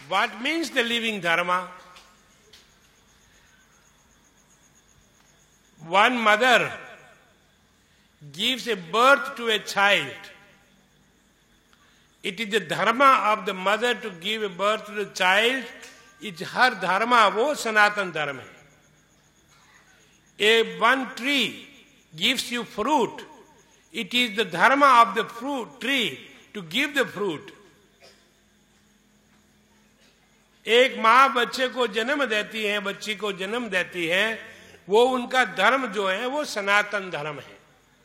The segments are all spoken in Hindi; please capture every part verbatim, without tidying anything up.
What means the living dharma? One mother gives a birth to a child. It is the dharma of the mother to give a birth to the child. It's her dharma, वो सनातन धर्म है. A one tree gives you fruit. It is the dharma of the fruit tree to give the fruit. एक माँ बच्चे को जन्म देती है, बच्ची को जन्म देती है, वो उनका धर्म जो है वो सनातन धर्म है.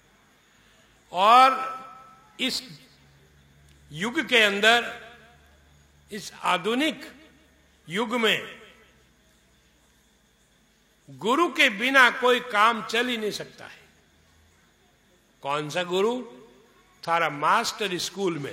और इस युग के अंदर, इस आधुनिक युग में गुरु के बिना कोई काम चल ही नहीं सकता है. कौन सा गुरु? थारा मास्टर स्कूल में.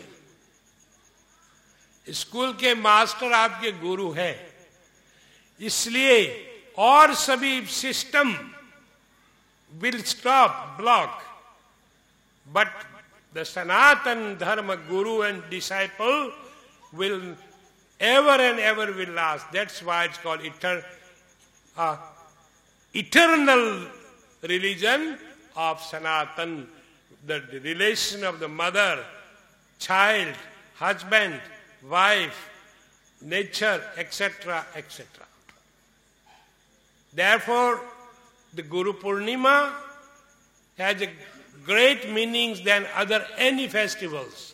स्कूल के मास्टर आपके गुरु है. इसलिए और सभी system will stop, block, but the सनातन धर्म गुरु and disciple will ever and ever will last. That's why it's called etern- uh, eternal religion of Sanatan. The relation of the mother, child, husband, wife, nature, et cetera, et cetera. Therefore, the Guru Purnima has a great meanings than other any festivals.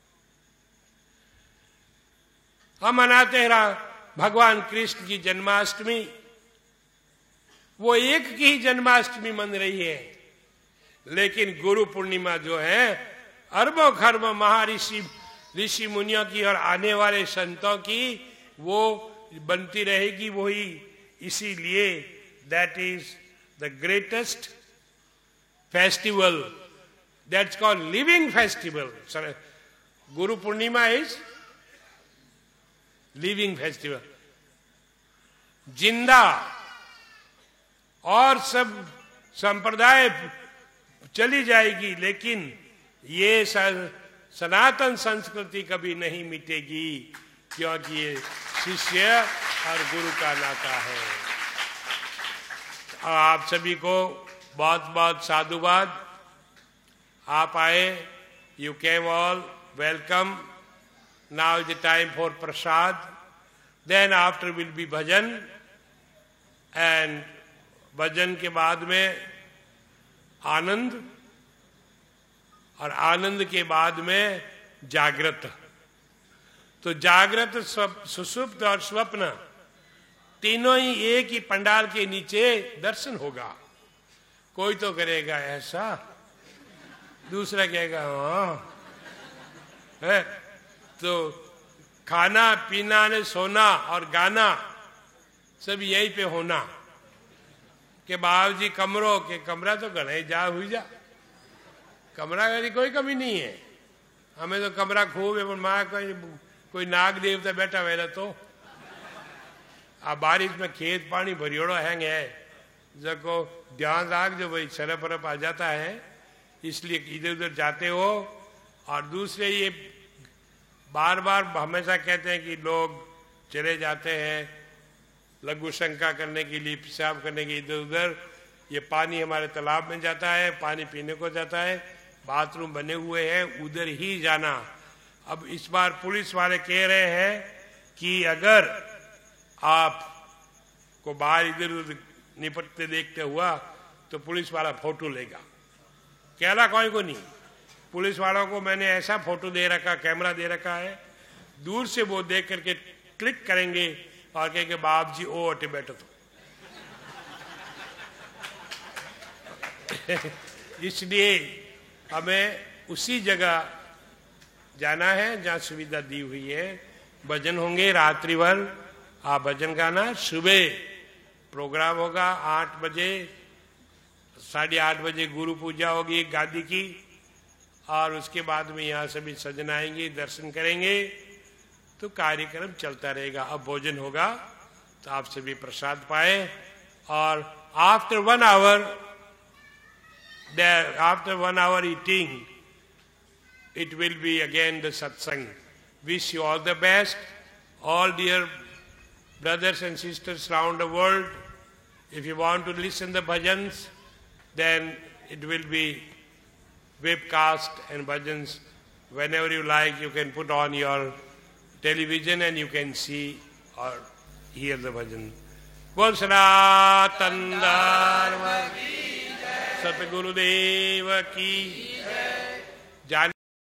हम मनाते हैं भगवान कृष्ण की जन्माष्टमी. वो एक की ही जन्माष्टमी मन रही है, लेकिन गुरु पूर्णिमा जो है अरबों खरबों महर्षि ऋषि मुनियों की और आने वाले संतों की वो बनती रहेगी. वही इसीलिए that is the greatest festival. That's called living festival. Guru Purnima is living festival. जिंदा और सब संप्रदाय चली जाएगी, लेकिन ये सनातन संस्कृति कभी नहीं मिटेगी, क्योंकि ये शिष्य और गुरु का नाता है. आप सभी को बहुत बहुत साधुवाद. आप आए, you came all, welcome. Now is the time for prasad. Then after will be bhajan, and bhajan के बाद में आनंद, और आनंद के बाद में जागृत. तो जागृत, सुसुप्त और स्वप्न तीनों ही एक ही पंडाल के नीचे दर्शन होगा. कोई तो करेगा ऐसा, दूसरा कहेगा हाँ है. तो खाना पीना ने सोना और गाना सब यहीं पे होना के बावजी कमरों के कमरा तो गणे जा हुई जा. कमरा की कोई कमी नहीं है. हमें तो कमरा खूब है, पर माँ कोई कोई नाग देवता बैठा हुआ तो आ बारिश में खेत पानी भरियोड़ो हैंग है, जको ध्यान राख जो भाई सरप परप आ जाता है, इसलिए इधर उधर जाते हो. और दूसरे ये बार बार हमेशा कहते हैं कि लोग चले जाते हैं लघु शंका करने के लिए, पेशाब करने के इधर उधर. ये पानी हमारे तालाब में जाता है, पानी पीने को जाता है, बाथरूम बने हुए हैं, उधर ही जाना. अब इस बार पुलिस वाले कह रहे हैं कि अगर आप को बाहर इधर उधर निपटते देखते हुआ तो पुलिस वाला फोटो लेगा. कहला कोई को नहीं. पुलिस वालों को मैंने ऐसा फोटो दे रखा, कैमरा दे रखा है, दूर से वो देख करके क्लिक करेंगे और कहेंगे बाप जी ओ अटे बैठो. तो इसलिए हमें उसी जगह जाना है जहाँ सुविधा दी हुई है. भजन होंगे रात्रि भर. आप भजन गाना. सुबह प्रोग्राम होगा आठ बजे, साढ़े आठ बजे गुरु पूजा होगी गादी की, और उसके बाद में यहाँ सभी सजन आएंगे, दर्शन करेंगे, तो कार्यक्रम चलता रहेगा. अब भोजन होगा तो आप सभी प्रसाद पाए. और after one hour after one hour eating it will be again the सत्संग. Wish you all the best. all dear brothers and sisters around the world, if you want to listen the bhajans, then it will be webcast and bhajans. Whenever you like, you can put on your television and you can see or hear the bhajan. Bol Sanatan Dharma Satguru Deva Ki